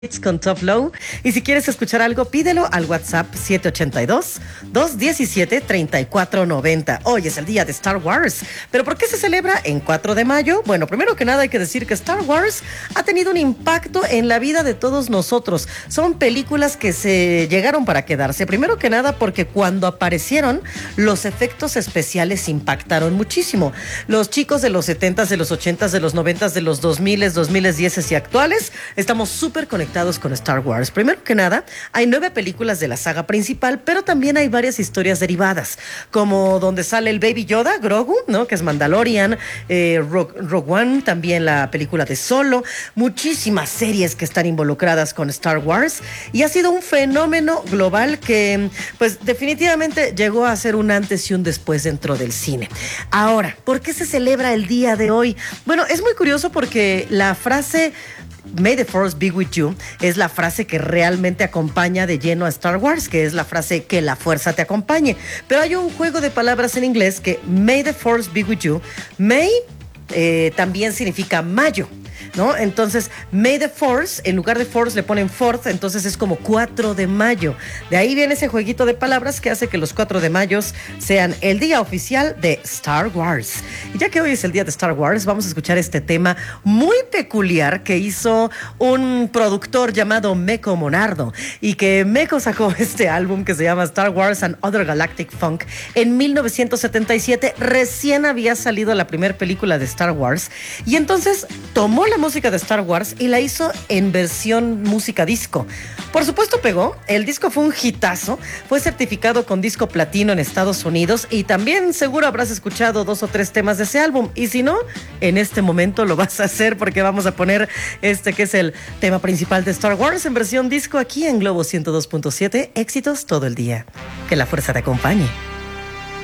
Con Top Low. Y si quieres escuchar algo, pídelo al WhatsApp 782-217-3490. Hoy es el día de Star Wars. ¿Pero por qué se celebra en 4 de mayo? Bueno, primero que nada hay que decir que Star Wars ha tenido un impacto en la vida de todos nosotros. Son películas que se llegaron para quedarse. Primero que nada porque cuando aparecieron, los efectos especiales impactaron muchísimo. Los chicos de los 70s, de los 80s, de los 90s, de los 2000s, 2010s y actuales, estamos súper conectados con Star Wars. Primero que nada, hay 9 películas de la saga principal, pero también hay varias historias derivadas, como donde sale el Baby Yoda, Grogu, ¿no? Que es Mandalorian, Rogue One, también la película de Solo, muchísimas series que están involucradas con Star Wars, y ha sido un fenómeno global que, pues, definitivamente llegó a ser un antes y un después dentro del cine. Ahora, ¿por qué se celebra el día de hoy? Bueno, es muy curioso porque la frase May the Force be with you es la frase que realmente acompaña de lleno a Star Wars, que es la frase que la fuerza te acompañe. Pero hay un juego de palabras en inglés que May the Force be with you. May también significa mayo, ¿no? Entonces, May the Force, en lugar de Force le ponen Fourth, entonces es como 4 de mayo. De ahí viene ese jueguito de palabras que hace que los 4 de mayo sean el día oficial de Star Wars. Y ya que hoy es el día de Star Wars, vamos a escuchar este tema muy peculiar que hizo un productor llamado Meco Monardo, y que Meco sacó este álbum que se llama Star Wars and Other Galactic Funk en 1977. Recién había salido la primera película de Star Wars, y entonces tomó la música de Star Wars y la hizo en versión música disco. Por supuesto pegó, el disco fue un hitazo, fue certificado con disco platino en Estados Unidos, y también seguro habrás escuchado 2 o 3 temas de ese álbum, y si no, en este momento lo vas a hacer porque vamos a poner este que es el tema principal de Star Wars en versión disco aquí en Globo 102.7, éxitos todo el día. Que la fuerza te acompañe.